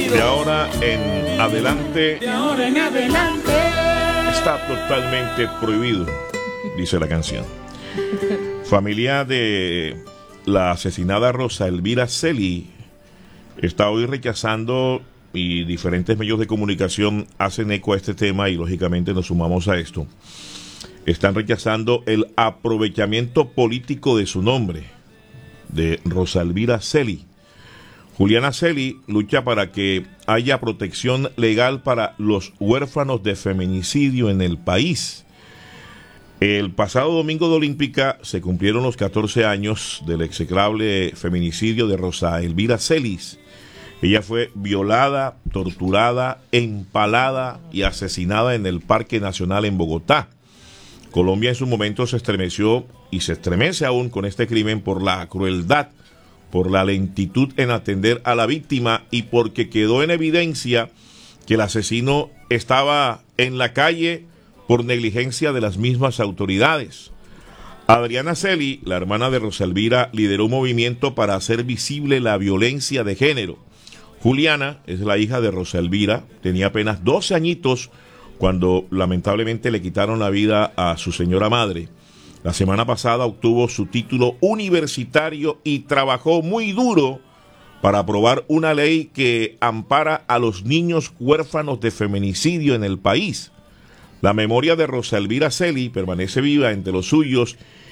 De ahora en adelante. De ahora en adelante. Está totalmente prohibido, dice la canción. Familia de la asesinada Rosa Elvira Celi está hoy rechazando, y diferentes medios de comunicación hacen eco a este tema y lógicamente nos sumamos a esto. Están rechazando el aprovechamiento político de su nombre, de Rosa Elvira Celi. Juliana Celi lucha para que haya protección legal para los huérfanos de feminicidio en el país. El pasado domingo de Olímpica se cumplieron los 14 años del execrable feminicidio de Rosa Elvira Celis. Ella fue violada, torturada, empalada y asesinada en el Parque Nacional en Bogotá. Colombia en su momento se estremeció y se estremece aún con este crimen por la crueldad, por la lentitud en atender a la víctima y porque quedó en evidencia que el asesino estaba en la calle por negligencia de las mismas autoridades. Adriana Celi, la hermana de Rosa Elvira, lideró un movimiento para hacer visible la violencia de género. Juliana es la hija de Rosa Elvira, tenía apenas 12 añitos cuando lamentablemente le quitaron la vida a su señora madre. La semana pasada obtuvo su título universitario y trabajó muy duro para aprobar una ley que ampara a los niños huérfanos de feminicidio en el país. La memoria de Rosa Elvira Celi permanece viva entre los suyos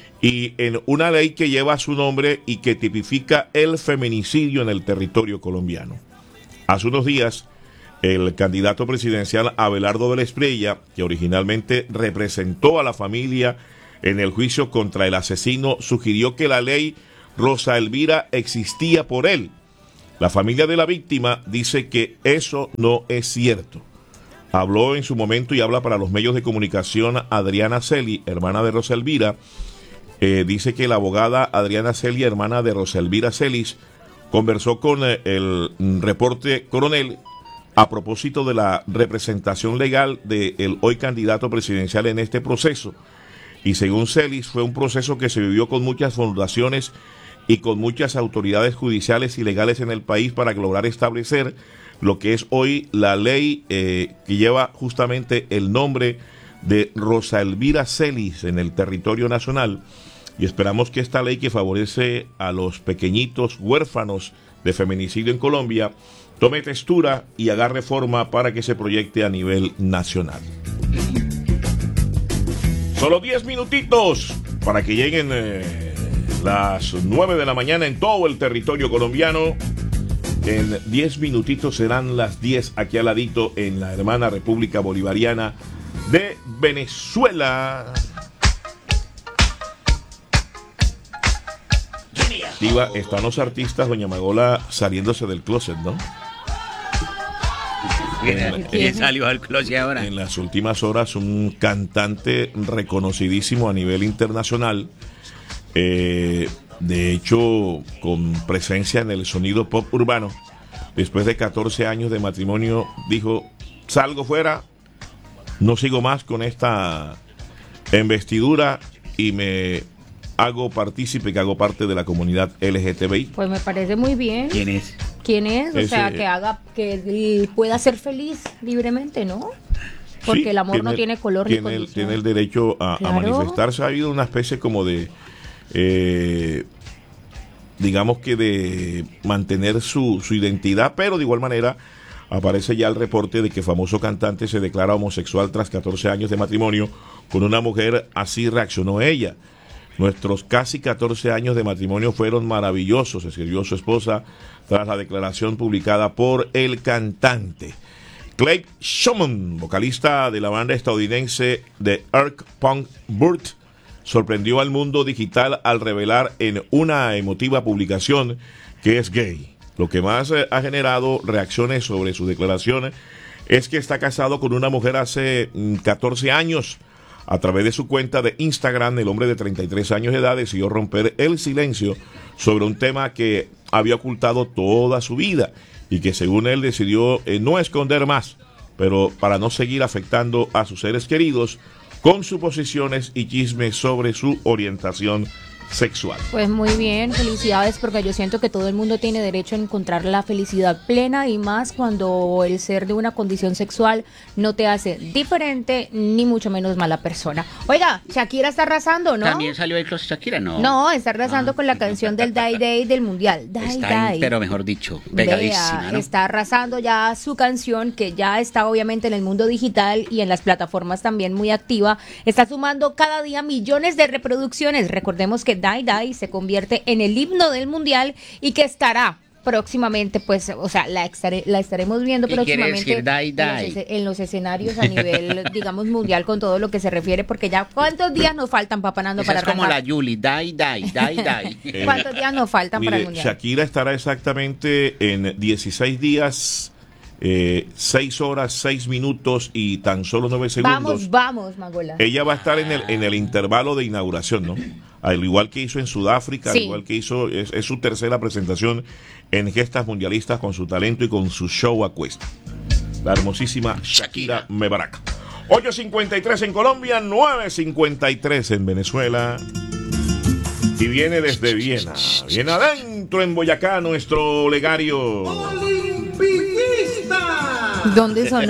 y en una ley que lleva su nombre y que tipifica el feminicidio en el territorio colombiano. Hace unos días, el candidato presidencial Abelardo de la Espriella, que originalmente representó a la familia en el juicio contra el asesino, sugirió que la ley Rosa Elvira existía por él. La familia de la víctima dice que eso no es cierto. Habló en su momento y habla para los medios de comunicación Adriana Celi, hermana de Rosa Elvira. Dice que la abogada Adriana Celi, hermana de Rosa Elvira Celis, conversó con el reporte Coronel a propósito de la representación legal del hoy candidato presidencial en este proceso. Y según Celis, fue un proceso que se vivió con muchas fundaciones y con muchas autoridades judiciales y legales en el país para lograr establecer lo que es hoy la ley que lleva justamente el nombre de Rosa Elvira Celis en el territorio nacional. Y esperamos que esta ley que favorece a los pequeñitos huérfanos de feminicidio en Colombia tome textura y agarre forma para que se proyecte a nivel nacional. Solo 10 minutitos para que lleguen las 9 de la mañana en todo el territorio colombiano. En 10 minutitos serán las 10 aquí al ladito en la hermana República Bolivariana de Venezuela. Diva, están los artistas, doña Magola, saliéndose del closet, ¿no? ¿Quién salió al closet ahora? En las últimas horas, un cantante reconocidísimo a nivel internacional, de hecho, con presencia en el sonido pop urbano, después de 14 años de matrimonio, dijo: salgo fuera, no sigo más con esta investidura y me hago partícipe, que hago parte de la comunidad LGTBI. Pues me parece muy bien. ¿Quién es? ¿Quién es? O sea, que haga, que pueda ser feliz libremente, ¿no? Porque sí, el amor no tiene color ni condición. Tiene el derecho a manifestarse. Ha habido una especie como de, digamos que de mantener su identidad, pero de igual manera aparece ya el reporte de que famoso cantante se declara homosexual tras 14 años de matrimonio con una mujer. Así reaccionó ella: nuestros casi 14 años de matrimonio fueron maravillosos, escribió su esposa tras la declaración publicada por el cantante. Clay Schumann, vocalista de la banda estadounidense de Ark Punk Burt, sorprendió al mundo digital al revelar en una emotiva publicación que es gay. Lo que más ha generado reacciones sobre su declaración es que está casado con una mujer hace 14 años. A través de su cuenta de Instagram, el hombre de 33 años de edad decidió romper el silencio sobre un tema que había ocultado toda su vida y que, según él, decidió no esconder más, pero para no seguir afectando a sus seres queridos con suposiciones y chismes sobre su orientación sexual. Pues muy bien, felicidades, porque yo siento que todo el mundo tiene derecho a encontrar la felicidad plena, y más cuando el ser de una condición sexual no te hace diferente ni mucho menos mala persona. Oiga, Shakira está arrasando, ¿no? ¿También salió el closet Shakira? No, está arrasando con la canción del Die Day del Mundial. Pero mejor dicho, pegadísima, Vea, ¿no? está arrasando ya su canción, que ya está obviamente en el mundo digital y en las plataformas también muy activa. Está sumando cada día millones de reproducciones. Recordemos que Die Die se convierte en el himno del Mundial y que estará próximamente, pues, o sea, la estaremos viendo próximamente en los escenarios a nivel, digamos, mundial, con todo lo que se refiere, porque ya ¿cuántos días nos faltan, Papanando, para arrancar? Es como la Yuli, die. ¿Cuántos días nos faltan para el mundial? Shakira estará exactamente en 16 días, 6 horas, 6 minutos y tan solo 9 segundos. Vamos, Magola. Ella va a estar en el intervalo de inauguración, ¿no? Al igual que hizo en Sudáfrica, sí. Al igual que hizo, es su tercera presentación en gestas mundialistas, con su talento y con su show a cuesta. La hermosísima Shakira Mebarak. 8:53 en Colombia, 9:53 en Venezuela. Y viene desde Viena. Viene adentro en Boyacá nuestro Olegario. ¡Olimpillista! ¿Dónde sonó?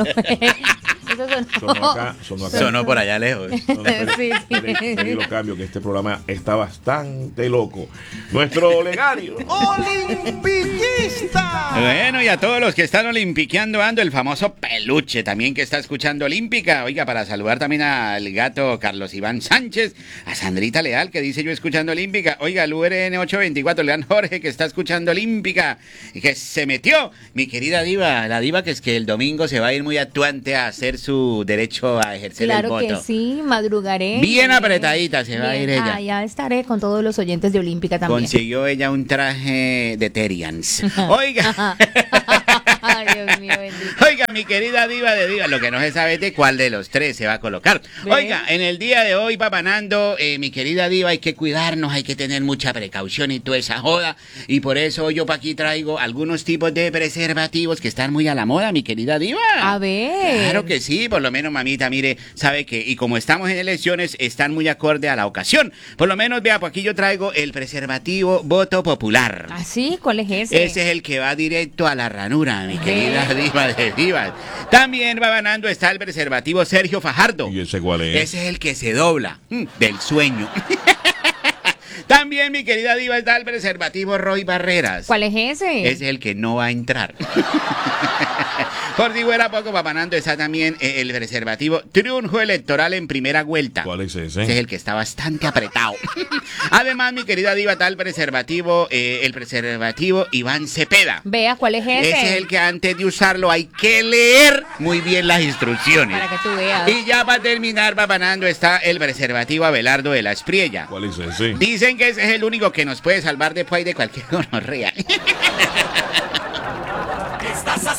Sonó por allá lejos. Sí. Lo cambio, que este programa está bastante loco. Nuestro Olegario. ¡Olimpillista! Bueno, y a todos los que están olimpiqueando ando, el famoso Peluche también que está escuchando Olímpica. Oiga, para saludar también al gato Carlos Iván Sánchez, a Sandrita Leal, que dice yo escuchando Olímpica. Oiga, al URN 824, Leán Jorge, que está escuchando Olímpica y que se metió. Mi querida diva, la diva que es que el domingo se va a ir muy actuante a hacer su derecho a ejercer el voto. Claro que sí, madrugaré. Bien apretadita se va a ir ella. Ya estaré con todos los oyentes de Olímpica también. Consiguió ella un traje de Terians. Oiga. Ay, Dios mío, bendito. Oiga, mi querida diva de divas, lo que no se sabe es de cuál de los tres se va a colocar. Oiga, en el día de hoy, Papanando, mi querida diva, hay que cuidarnos, hay que tener mucha precaución y toda esa joda. Y por eso yo para aquí traigo algunos tipos de preservativos que están muy a la moda, mi querida diva. A ver. Claro que sí, por lo menos, mamita, mire, sabe que, y como estamos en elecciones, están muy acorde a la ocasión. Por lo menos, vea, por aquí yo traigo el preservativo Voto Popular. ¿Ah, sí? ¿Cuál es ese? Ese es el que va directo a la ranura, mi querida diva de divas. También va ganando está el preservativo Sergio Fajardo. ¿Y ese cuál es? Ese es el que se dobla del sueño. También, mi querida diva, está el preservativo Roy Barreras. ¿Cuál es ese? Ese es el que no va a entrar. Por si fuera poco, Papanando, está también el preservativo Triunfo Electoral en primera vuelta. ¿Cuál es ese? Ese es el que está bastante apretado. Además, mi querida diva, está el preservativo Iván Cepeda. Vea, ¿cuál es ese? Ese es el que antes de usarlo hay que leer muy bien las instrucciones. Para que tú veas. Y ya para terminar, Papanando, está el preservativo Abelardo de la Espriella. ¿Cuál es ese? Dicen que ese es el único que nos puede salvar después de cualquier gonorrea.